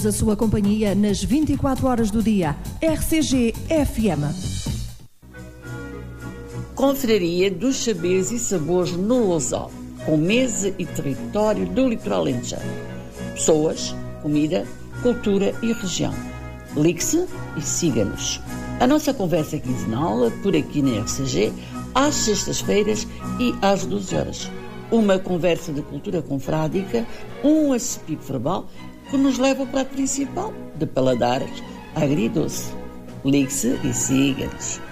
A sua companhia nas 24 horas do dia. RCG FM. Confraria dos Saberes e Sabores no Lousal, com mesa e território do litoral alentejano. Pessoas, comida, cultura e região. Ligue-se e siga-nos. A nossa conversa quinzenal, por aqui na RCG, às sextas-feiras e às 12 horas. Uma conversa de cultura confrádica, um acepip verbal que nos leva ao prato principal, de paladares agridoce. Ligue-se e siga-nos.